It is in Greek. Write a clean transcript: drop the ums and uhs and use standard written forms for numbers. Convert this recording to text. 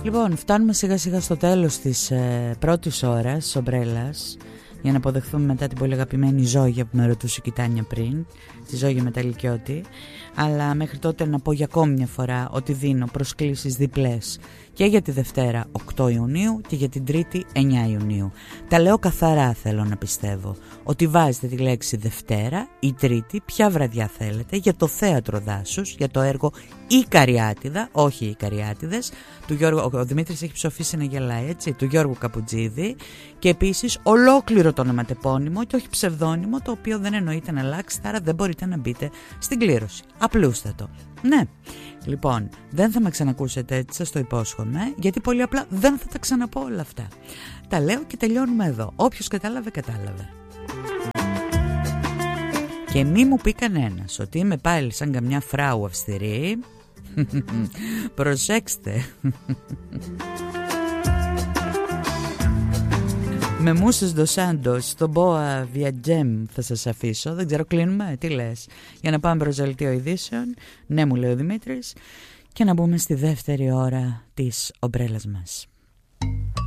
Λοιπόν, φτάνουμε σιγά σιγά στο τέλος της πρώτης ώρας της ομπρέλας, για να αποδεχθούμε μετά την πολύ αγαπημένη Ζόγια που με ρωτούσε η Τάνια πριν, τη Ζόγια Μεταλλικιώτη. Αλλά μέχρι τότε να πω για ακόμη μια φορά ότι δίνω προσκλήσεις διπλές και για τη Δευτέρα 8 Ιουνίου και για την Τρίτη 9 Ιουνίου. Τα λέω καθαρά, θέλω να πιστεύω, ότι βάζετε τη λέξη Δευτέρα ή Τρίτη, ποια βραδιά θέλετε, για το Θέατρο Δάσους, για το έργο «Η Καριάτιδα», όχι «Οι Καριάτιδες», του Γιώργου, ο Δημήτρης έχει ψοφήσει να γελάει, έτσι, του Γιώργου Καπουτζίδη, και επίσης ολόκληρο το ονοματεπώνυμο και όχι ψευδόνυμο, το οποίο δεν εννοείται να αλλάξει, άρα δεν μπορείτε να μπείτε στην κλήρωση. Απλούστατο. Ναι. Λοιπόν, δεν θα με ξανακούσετε, έτσι σας το υπόσχομαι, γιατί πολύ απλά δεν θα τα ξαναπώ όλα αυτά. Τα λέω και τελειώνουμε εδώ. Όποιος κατάλαβε, κατάλαβε. Και μη μου πει κανένας ότι είμαι πάλι σαν καμιά φράου αυστηρή. Προσέξτε. Με Μούσες Ντοσάντος στο Boa Viagem θα σας αφήσω. Δεν ξέρω, κλείνουμε, τι λες? Για να πάμε προς δελτίο ειδήσεων. Ναι, μου λέει ο Δημήτρης. Και να μπούμε στη δεύτερη ώρα της ομπρέλας μας.